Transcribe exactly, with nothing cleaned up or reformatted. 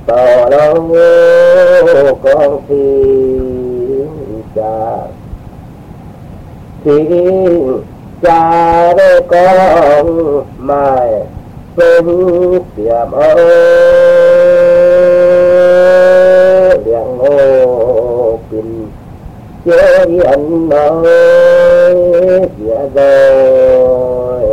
ต่อเราของที่จากที่จะได้กองไม่เป็นเสียมเอาเลี้ยงโง่กินเยอะยันน้อยเสียดอย